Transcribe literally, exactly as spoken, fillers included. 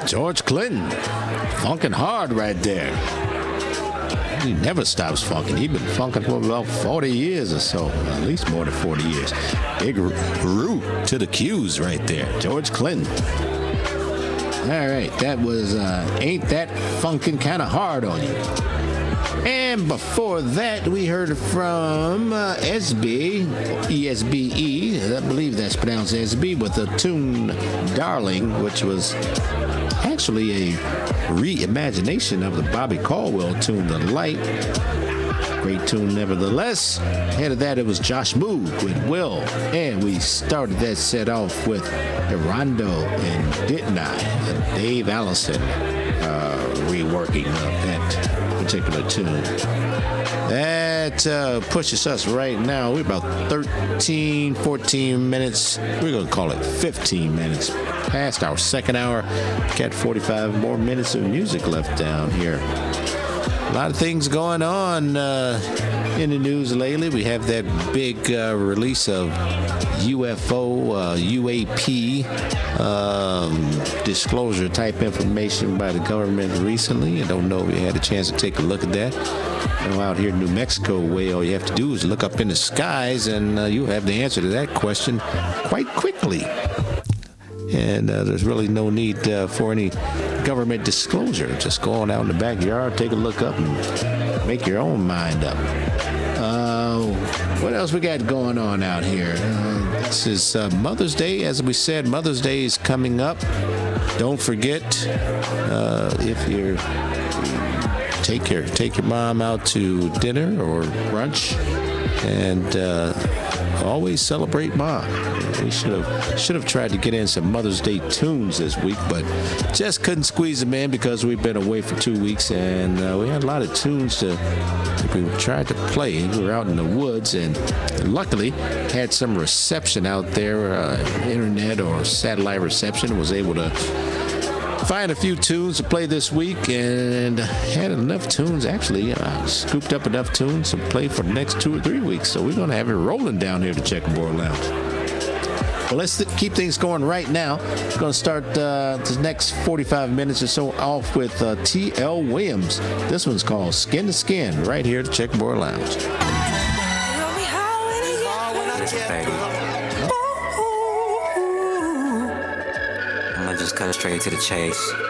George Clinton, funkin' hard right there. He never stops funkin'. He's been funkin' for about forty years or so, at least more than forty years. Big root to the Q's right there, George Clinton. All right, that was uh, Ain't That Funkin' Kinda Hard on You. And before that, we heard from uh, S B, E S B E, I believe that's pronounced S B, with the tune Darling, which was actually a reimagination of the Bobby Caldwell tune, The Light. Great tune nevertheless. Ahead of that, it was Josh Moog with Will. And we started that set off with Rondo and Didn't I? And Dave Allison uh, reworking of that particular tune. That uh, pushes us right now. We're about thirteen, fourteen minutes. We're going to call it fifteen minutes past our second hour. Got forty-five more minutes of music left down here. A lot of things going on uh, in the news lately. We have that big uh, release of U F O, uh, U A P um, disclosure type information by the government recently. I don't know if you had a chance to take a look at that. You know, out here in New Mexico way, all you have to do is look up in the skies and uh, you'll have the answer to that question quite quickly. And uh, there's really no need uh, for any government disclosure. Just go on out in the backyard, take a look up, and make your own mind up. Uh, what else we got going on out here? Uh, this is uh, Mother's Day. As we said, Mother's Day is coming up. Don't forget, uh, if you're take your take your mom out to dinner or brunch, and uh, always celebrate mom. We should have should have tried to get in some Mother's Day tunes this week, but just couldn't squeeze them in because we've been away for two weeks, and uh, we had a lot of tunes to we tried to play. We were out in the woods, and luckily had some reception out there, uh, internet or satellite reception. Was able to find a few tunes to play this week, and had enough tunes, actually, uh, scooped up enough tunes to play for the next two or three weeks. So we're going to have it rolling down here at the Checkerboard Lounge. Well, let's th- keep things going right now. We're going to start uh, the next forty-five minutes or so off with uh, T L Williams. This one's called Skin to Skin, right here at the Checkerboard Lounge. I'm going to just cut straight to the chase.